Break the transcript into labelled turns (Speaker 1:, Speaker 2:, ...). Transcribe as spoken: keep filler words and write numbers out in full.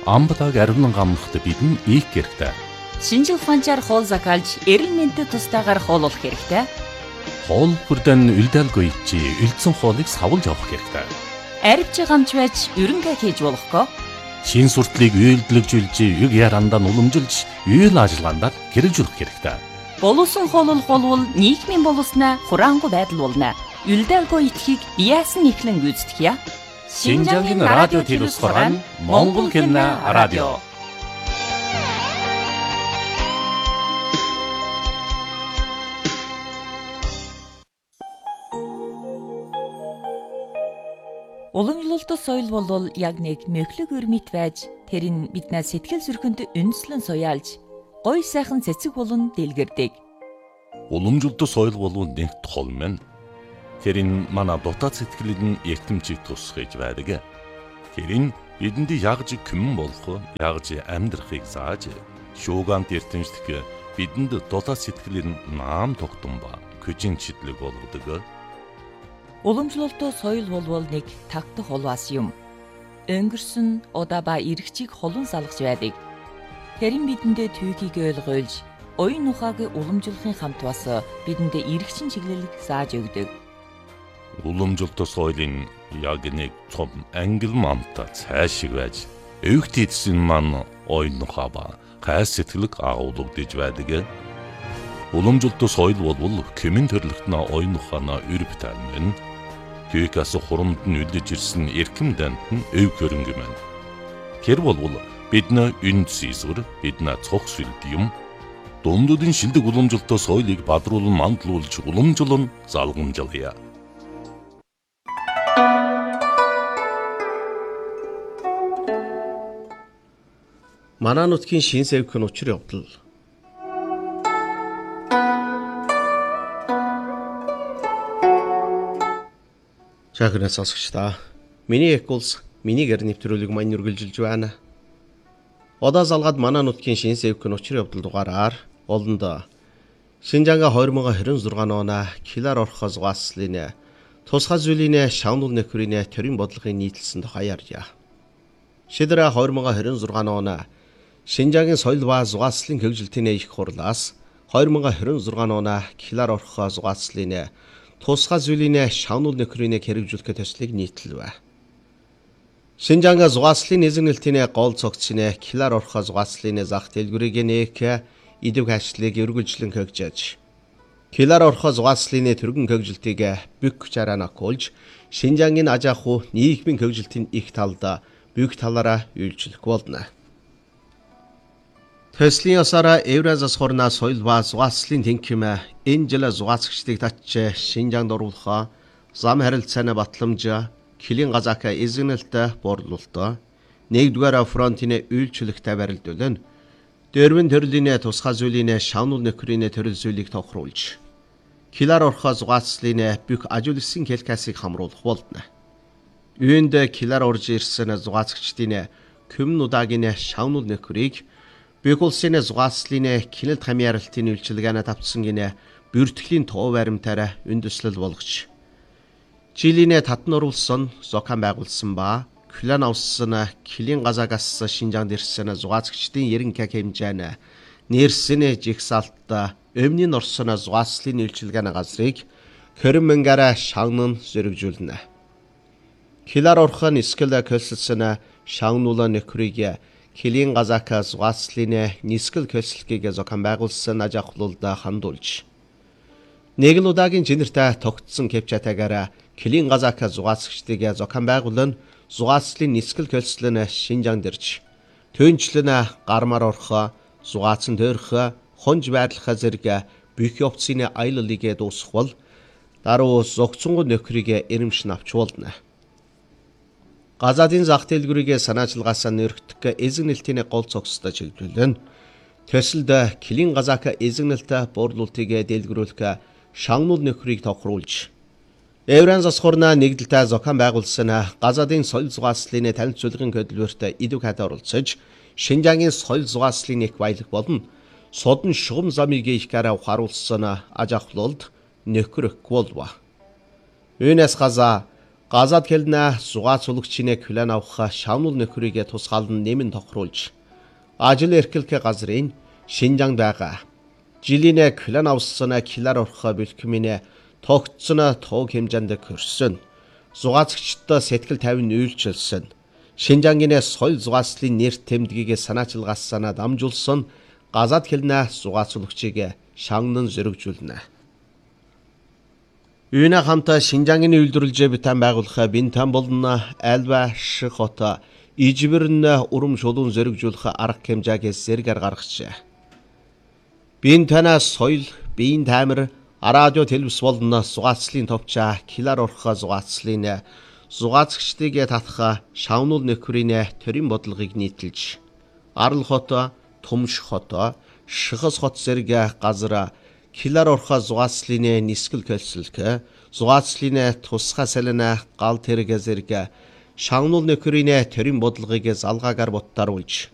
Speaker 1: амбатаг ариун гамлахт бидэн их хэрэгтэй.
Speaker 2: Шинжил ухаанчаар хоол закалж, эрэл мэндэд тустаагаар хооллох хэрэгтэй.
Speaker 1: Хоол бүрдэн үлдээлгүй чи үлдсэн хоолыг савлж авах хэрэгтэй.
Speaker 2: Арвч гамч байж ерөнхий хийж болохгүй.
Speaker 1: Шин суртлыг үйлдэлжүүлж, юг ярандаа уламжилж, үйл ажиллагаанд хэрэгжүүлэх хэрэгтэй.
Speaker 2: Боловсон хооллох болвол нийгмийн боловсноо хураангуй байдал болно. Үлдээлгүй итгэхийг яасан ихлэн гүйцэтгэх яа?
Speaker 1: Шинжангийн радио телевизээр Монгол кино радио.
Speaker 2: Уламжлалт соёл болвол яг нэг мөхлөг өрмит байж, тэр нь биднээс сэтгэл зүрхэнд үндэслэн суяалж, гой сайхан цэцэг болон дэлгэрдэг.
Speaker 1: Уламжлалт соёл болвол нэг тол мэн. Тэр нь манай дотоод сэтгэлийн эртэмчийг тусгаж байдаг. Тэр нь бидэнд ягж күмэн болох, ягж амьдрахыг зааж, шуугант эртэмжлэх бидэнд дотоод сэтгэлийн наам тогтсон ба күжин чидлэг болгодог.
Speaker 2: Уламжлалт соёл болвол нэг тагтах холваас юм. Өнгөрсөн удаа ба эргчийг холон салгаж байдаг. Тэр нь бидэндээ түүхийг ойлгуулж, оюун ухааг уламжлахын хамт бас бидэндээ эргчин чиглэлийг зааж өгдөг.
Speaker 1: Уламжлалт соёлын яг нэг цом ангил мамта цаашиг байж, өвгт эдсэн маань оюун ухаа ба гай сэтгэлэг агуулгадж байдаг. Уламжлалт соёл болвол кемэн төрлөختнө оюун ухаанаа өрөв тань. Түүхээс хурамд нь үлдэж ирсэн эрхэм данд нь өв хөрөнгө мэн. Тэр болвол бидний үнд сийсвэр, бидний цог сүлд юм. Дундуудын шилдэг уламжлалт соёлыг бадруулан мандлуулж уламжлан залгамжлая.
Speaker 3: Манай нутгийн шин сэвхэн учир явдал. Чагнаа сонсогчдаа. Миний эк улс миний гэр нэвтрүүлэг маань үргэлжилж байна. Одоо залгаад манай нутгийн шин сэвхэн учир явдал дугаараар олондоо Шинжанга две тысячи двадцать шесть оноо килар орхоос гааслын тусгай зүйлийн шавнуул нөхрийн төрийн бодлогын нийтлсэн тухай ярья. Шидрэ две тысячи двадцать шесть оноо Шинжангийн соёл ба зугааслын хөгжилтийн их хурлаас две тысячи двадцать шесть оноо килар орхоос гааслын тусгай зүйлийн шавнуул нөхрийн хэрэгжүүлэх төслийг нийтлэв. Шинжанга зугааслын эзэмнэлтийн гол цогцны килар орхоос гааслын зах дэлгүүрийг нэх идэв хашлыг үргэлжлэн хөгжиж, килар орхоос гааслын төргөн хөгжилтийг бүх хүчээр нөхөж, Шинжангийн аж ахуй нийгмийн хөгжилтийн их талд бүх талаараа үйлчлэх болно. Төслийн ясаараа Евразиас засхорна соёл ба зугааслын тэнхимэ энэ жил зугаасгчдыг татж Шинжаанд оруулах зам харилцааны батламж Килин газака эзэмнэлтэй борлуулалтаа нэгдүгээр фронтын үйлчлэгтэй барилдуулна. Дөрвөн төрлийн тусгай зүйлийн шавнуул нөхрийн төрөл зүйлийг тохируулж, килар орхоос зугааслын бүх ажуулсан хэлкасыг хамруулах болно. Үүнд килар орж ирсэн зугаасгчдын көмн удаагийн шавнуул нөхрийг бүх улсын зугааслын кинэлт хамааралтын үйлчилгээнд тавцсан гинэ бүртгэлийн тоо баримтаараа үндэслэл болгож, жилийн татан оруулсан зохион байгуулсан ба Клан авсан Килин газагаас Шинжаанд ирсэн зугаасгчдын ерөнхий хэмжээнд нэрсэн жигсаалтаа өмнө нь орсон зугааслын үйлчилгээний газрыг хорин мянгаар шагнан зэрэгжүүлнэ. Килар орхон скэл көлсөлсөн шагнуулаа нөхрийг Килин газака зугааслын нискэл көлсөлгийг зохион байгуулсан аж ахуйлд хандуулж, нэг л удаагийн жинэртэй тогтсон кэвчатагаараа Килин газака зугаасгчдыг зохион байгуулан зугааслын нискэл көлслөн Шинжаанд ирж, төнчлөн гармаар орох, зугаацсан төрөх, хонж байрлах зэрэг бүх явцын аяллыг дуусгавал даруй зогцонгоо нөхрийг эрэмшин авч болно. Газаадын зах дэлгүүрийг санаачилгаасаа нэрхтэх эзэгнэлтийн гол цогцтой чиглүүлэн төсөлд Килин газака эзэгнэлтэй борлуулалтыг дэлгэрүүлэх шавнуул нөхрийг тохируулж, Евразиас засхорна нэгдэлтэй зохион байгуулсан газаадын соёл зугааслын танилцуулгын хөтөлбөрт идэв хатаа оролцож, Шинжангийн соёл зугааслын их баялаг болон содон шугам замыг их гараа ухааруулсан аж ахуйлд нөхөр болов. Үүнээс газа газаад хэлнэ зугац улгчинэ хүлэн авах шавнуул нөхрийгээ тусгаалan нэмэн тохируулж ажил эрхлэх газрын Шинжаанд байгаа жилийнэ хүлэн авсан килар орох бэлтгэминэ тогтсон тоог хэмжээнд көрсөн зугаацчдаа сэтгэл тавин үйлчилсэн Шинжаангинэ соёл зугаацлын нэр тэмдгийг санаачилгаасана дамжуулсан газаад хэлнэ зугаацлагчийг шагнан зэрэгжүүлнэ. Үүнэ хамтаа Шинжаангины үйлдвэрлэлж битэн байгуулах бинтэн болон альва ших хот ижбэрнэ урам шулуун зэрэгжүүлэх арга хэмжээг зэрэг гаргажээ. Бинтэнэ соёл, биеийн тамир, радио телевиз болон зугаацлын товчаа килар орох зугаацлын зугаацчдыг татах шавнуул нөхрийн төрийн бодлогыг нийтэлж Арал хот, Төмш хот, Шихас хот зэрэг газар килар орох зугаацлын нисгэл көлсөлк зугаацлын тусгай сална гал тэрэг зэрэг шавнуул нөхрийн төрийн бодлогыг залгаагаар боттаруулж